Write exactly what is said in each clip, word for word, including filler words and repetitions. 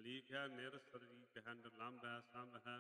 sleek ਹੈ ਨਿਰ ਸਰੀਕ ਹੈ ਨਿਰਲੰਭ ਹੈ ਸੰਭ ਹੈ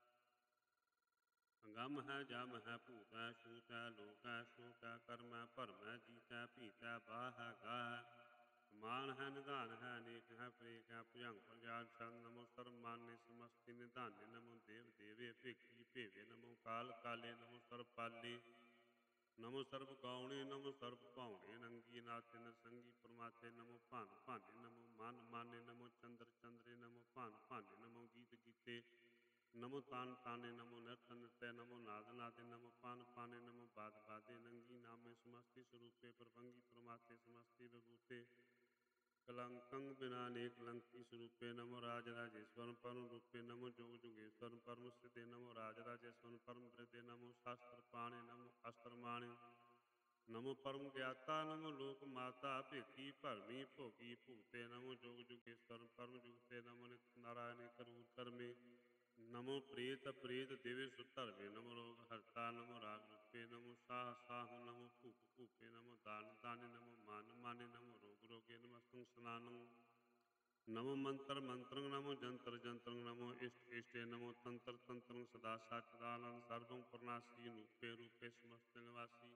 ਗਮ ਹੈ ਜਮ ਹੈ ਭੂਤ ਹੈ ਛੂਤ ਹੈ ਲੋਕ ਹੈ ਸ਼ੋਕ ਹੈ ਕਰਮ ਹੈ ਭਰਮ ਹੈ ਜੀਤ ਹੈ ਭੀਤ ਹੈ ਬਾਹ ਹੈ ਗਾਹ ਹੈ ਮਾਨ ਹੈ ਨਿਧਾਨ ਹੈ ਅਨੇਕ ਹੈ ਪ੍ਰੇਕ ਹੈ ਭੁਜੰਗ ਪ੍ਰਜਾਨ ਛੰਦ ਨਮੋ ਸਰਬ ਮਾਨੇ ਸਮਸਤੀ ਨਿਧਾਨੇ ਨਮੋ ਦੇਵ ਦੇਵੇ ਭੇਖੀ ਭੇਵੇ ਨਮੋ ਕਾਲ ਕਾਲੇ ਨਮੋ ਸਰਬ ਪਾਲੇ ਨਮੋ ਸਰਬ ਗਾਉਣੇ ਨਮੋ ਸਰਬ ਭਾਉਣੇ ਨੰਗੀ ਨਾਥੇ ਨਰਸੰਗੀ ਪਰਮਾਤੇ ਨਮੋ ਭਾਨ ਭਾਨੇ ਨਮੋ ਮਨ ਮਾਨੇ ਨਮੋ ਚੰਦਰ ਚੰਦਰੇ ਨਮੋ ਭਾਨ ਭਾਨੇ ਨਮੋ ਗੀਤ ਗੀਤੇ ਨਮੋ ਤਾਨ ਤਾਨੇ ਨਮੋ ਨਿਰਤ ਨਿਰਤੈ ਨਮੋ ਨਾਦ ਨਾਦੇ ਨਮੋ ਪਾਨ ਪਾਨੇ ਨਮੋ ਬਾਦ ਬਾਦੇ ਨੰਗੀ ਨਾਮੇ ਸਮਸਤੀ ਸਰੂਪੇ ਪ੍ਰਭੰਗੀ ਪਰਮਾਤੇ ਸਮਸਤੀ ਵਿਭੂਤੇ ਕਲੰਕੰ ਬਿਨਾ ਅਨੇਕ ਲੰਕੀ ਸਰੂਪੇ ਨਮੋ ਰਾਜ ਰਾਜੇਸ਼ਵਰਮ ਪਰਮ ਰੂਪੇ ਨਮੋ ਜੋਗ ਜੁਗੇਸ਼ਵਰਮ ਪਰਮ ਸਥਿਤੇ ਨਮੋ ਰਾਜ ਰਾਜੇਸ਼ਵਰਮ ਪਰਮ ਬ੍ਰਿਤੇ ਨਮੋ ਸ਼ਾਸਤਰ ਪਾਣੇ ਨਮੋ ਅਸਤਰ ਮਾਣੇ ਨਮੋ ਪਰਮ ਗਿਆਤਾ ਨਮੋ ਲੋਕ ਮਾਤਾ ਭੇਤੀ ਭਰਮੀ ਭੋਗੀ ਭੂਤੇ ਨਮੋ ਜੋਗ ਜੁਗੇਸ਼ਵਰਮ ਪਰਮ ਜੁਗਤੇ ਨਮੋ ਨਿਤ ਨਾਰਾਇਣੇ ਕਰੂਰ ਕਰਮੇ ਨਮੋ ਪ੍ਰੀਤ ਪ੍ਰੀਤ ਦਿਵੇ ਸੁਧਰਵੇ ਨਮੋ ਰੋਗ ਹਰਤਾ ਨਮੋ ਰਾਗ ਰੂਪੇ ਨਮੋ ਸਾਹ ਸਾਹ ਨਮੋ ਭੂਪ ਭੂਪੇ ਨਮੋ ਦਾਨ ਦਾਨੇ ਨਮੋ ਮਾਨ ਮਾਨੇ ਨਮੋ ਰੋਗ ਰੋਗੇ ਨਮਸਤੰ ਸਨਾਨੰ ਨਮੋ ਮੰਤਰ ਮੰਤਰੰ ਨਮੋ ਜੰਤਰ ਜੰਤਰੰ ਨਮੋ ਇਸ਼ਟ ਇਸ਼ਟੇ ਨਮੋ ਤੰਤਰ ਤੰਤਰੰ ਸਦਾ ਸਚਦਾਨੰਦ ਸਰਬੰ ਪ੍ਰਨਾਸੀ ਨੂਪੇ ਰੂਪੇ ਸਮਸਤ ਨਿਵਾਸੀ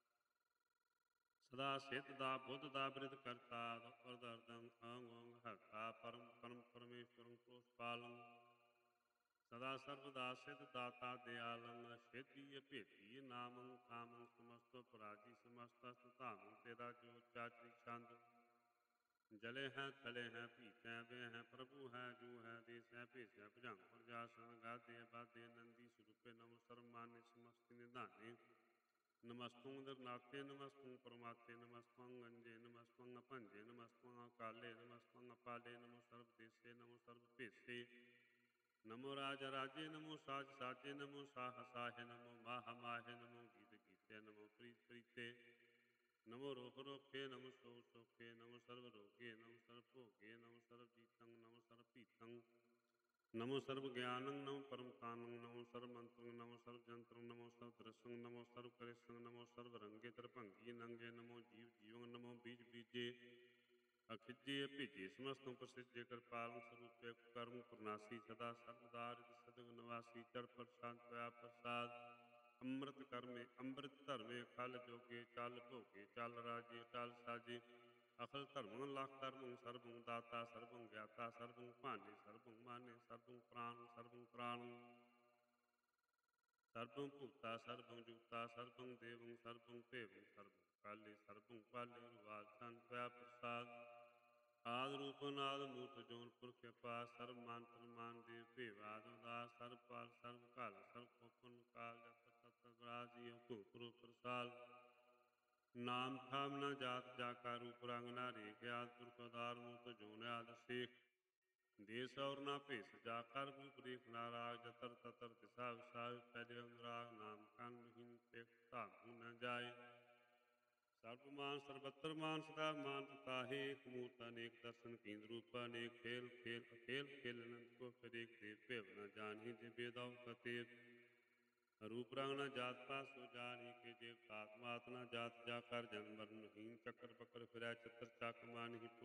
ਸਦਾ ਸਿੱਧ ਦਾ ਬੁੱਧ ਦਾ ਬਿਰਧ ਕਰਤਾ ਅਰਦਰਦੰ ਅੰਗ ਅੰਗ ਹਰਤਾ ਪਰਮ ਪਰਮ ਪਰਮੇਸ਼ਵਰੰ ਪ੍ਰੋਸ ਪਾਲੰ ਸਦਾ ਸਰਬਦਾ ਸਿਧ ਦਾਤਾ ਦਿਆਲੰ ਛੇਤੀ ਅਭੇਤੀ ਨਾਮੰ ਕਾਮੰ ਸਮਸਤ ਪਰਾਜੀ ਸਮਸਤ ਧਾਮੰ ਤੇਰਾ ਜੋ ਚਾਚਰੀ ਛੰਦ ਜਲੇ ਹੈ ਥਲੇ ਹੈ ਭੀਤੈ ਵੇ ਹੈ ਪ੍ਰਭੂ ਹੈ ਜੋ ਹੈ ਦੇਸ ਹੈ ਭੇਸਿਆ ਭੁਜੰਗ ਪ੍ਰਜਾਸਨ ਗਾਦੇ ਬਾਦੇ ਨੰਦੀ ਸਰੂਪੇ ਨਮੋ ਸਰਮਾਨੇ ਸਮਸਤ ਨਿਧਾਨੇ ਨਮਸਤੁੰ ਨਿਰਨਾਤੇ ਨਮਸਤੁੰ ਪਰਮਾਤੇ ਨਮਸਤੁੰ ਗੰਜੇ ਨਮਸਤੁੰ ਅਭੰਜੇ ਨਮਸਤੁੰ ਅਕਾਲੇ ਨਮਸਤੁੰ ਅਪਾਲੇ ਨਮੋ ਸਰਬ ਦੇਸੇ ਨਮੋ ਸਰਬ ਭੇਸੇ ਨਮੋ ਰਾਜ ਰਾਜੇ ਨਮੋ ਸਾਜ ਸਾਜੇ ਨਮੋ ਸਾਹ ਸਾਹੇ ਨਮੋ ਮਾਹ ਮਾਹੇ ਨਮੋ ਗੀਤ ਗੀਤੇ ਨਮੋ ਪ੍ਰੀਤ ਪ੍ਰੀਤੇ ਨਮੋ ਰੋਹ ਰੋਖੇ ਨਮੋ ਸੋ ਸੋਖੇ ਨਮੋ ਸਰਬ ਰੋਗੇ ਨਮੋ ਸਰਬ ਭੋਗੇ ਨਮੋ ਸਰਬ ਜੀਤੰ ਨਮੋ ਸਰਬ ਭੀਤੰ ਨਮੋ ਸਰਬ ਗਿਆਨੰ ਨਮੋ ਪਰਮ ਤਾਨੰ ਨਮੋ ਸਰਬ ਮੰਤਰੰ ਨਮੋ ਸਰਬ ਜੰਤਰੰ ਨਮੋ ਸਰਬ ਦਰਸੰ ਨਮੋ ਸਰਬ ਕਰਿਸੰ ਨਮੋ ਸਰਬ ਰੰਗੇ ਤਰਭੰਗੀ ਨੰਗੇ ਨਮੋ ਜੀਵ ਜੀਵੰ ਨਮੋ ਬੀਜ ਬੀਜੇ ਅਖਿਜੇ ਭੇਜੇ ਸਮਸਤੋਂ ਪ੍ਰਸਿੱਜੇ ਕਿਰਪਾਲੰ ਸਰੂਪੇ ਕਰਮ ਪੁਰਨਾਸੀ ਸਦਾ ਸਰਬਦਾਰ ਸਦਗ ਨਿਵਾਸੀ ਚੜ ਪ੍ਰਸ਼ਾਂਤ ਹੋਇਆ ਪ੍ਰਸਾਦ ਅੰਮ੍ਰਿਤ ਕਰਮੇ ਅੰਮ੍ਰਿਤ ਧਰਮੇ ਖਲ ਜੋਗੇ ਚੱਲ ਭੋਗੇ ਚੱਲ ਰਾਜੇ ਚੱਲ ਸਾਜੇ ਅਖਲ ਧਰਮੰ ਲਖ ਧਰਮੰ ਸਰਬੰ ਦਾਤਾ ਸਰਬੰ ਗਿਆਤਾ ਸਰਬੰ ਭਾਨੇ ਸਰਬੰ ਮਾਨੇ ਸਰਬੰ ਪ੍ਰਾਣ ਸਰਬੰ ਪ੍ਰਾਣ ਸਰਬੰ ਭੂਤਾ ਸਰਬੰ ਜੁਗਤਾ ਸਰਬੰ ਦੇਵੰ ਸਰਬੰ ਭੇਵੰ ਸਰਬੰ ਕਾਲੇ ਸਰਬੰ ਪਾਲੇ ਰੁਵਾਲ ਸੰਤ ਹੋਇਆ ਪ੍ਰਸਾਦ ਆਦ ਰੂਪ ਨਾਦ ਮੂਰਤ ਜੋਨ ਪੁਰਖ ਕਿਰਪਾ ਸਰਬ ਮਾਨ ਪ੍ਰਮਾਨ ਦੇਵ ਭੇਵਾਦ ਉਦਾਸ ਸਰਬ ਪਾਲ ਸਰਬ ਘਲ ਸਰਬ ਕੋਪਨ ਕਾਲ ਜਤ ਤਤ ਰਾਜੀ ਭੂਤਰੋ ਪ੍ਰਸਾਦ ਨਾਮ ਥਾਮ ਨ ਜਾਤ ਜਾ ਕਾ ਰੂਪ ਰੰਗ ਨਾ ਰੇ ਗਿਆਤ ਪੁਰਖ ਆਧਾਰ ਮੂਰਤ ਜੋਨ ਆਦ ਸੇਖ ਦੇਸ ਔਰ ਨਾ ਭੇਸ ਜਾ ਕਰ ਰੂਪ ਰੇਖ ਨਾਰਾਗ ਜਤਰ ਤਤਰ ਦਿਸ਼ਾ ਵਿਸਾਰ ਪੈਦੇ ਅੰਗਰਾਗ ਨਾਮ ਕੰਨ ਹੀਨ ਪੇਖ ਧਾਮ ਨ ਜਾਏ ਸਰਬ ਮਾਨ ਸਰਬੱਤਰ ਮਾਨ ਸਦਾ ਮਾਨ ਤਾਹੇ ਏਕ ਮੂਰਤ ਅਨੇਕ ਦਰਸ਼ਨ ਕੀਨ ਰੂਪ ਅਨੇਕ ਖੇਲ ਖੇਲ ਅਖੇਲ ਖੇਲ ਅਨੰਤ ਕੋ ਫਰੇਕ ਦੇਵ ਭੇਵ ਨ ਜਾਣੀ ਜੇ ਬੇਦਾਉ ਕਤੇ ਰੂਪ ਰੰਗ ਨ ਜਾਤ ਪਾਸ ਸੋ ਜਾਣੀ ਕੇ ਜੇ ਤਾਤ ਮਾਤ ਨ ਜਾਤ ਜਾ ਕਰ ਜਨਮ ਮਰਨ ਹੀਨ ਚੱਕਰ ਪਕਰ ਫਿਰੈ ਚਤਰ ਚੱਕ ਮਾਨ ਹੀ